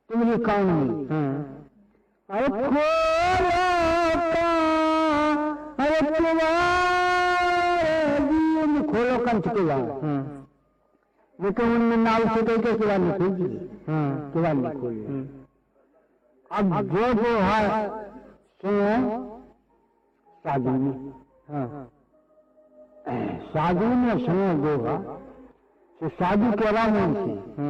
तुम्हारी कौन नहीं। अरे खोलो अरे खोलो कंच के जाओ। लेकिन उनमें नाव से गई के किवाड़ नहीं खोल दी। किवाड़ नहीं खोल। अब जो है साधु ने साधु ने सुनो जो है साधु के अलावा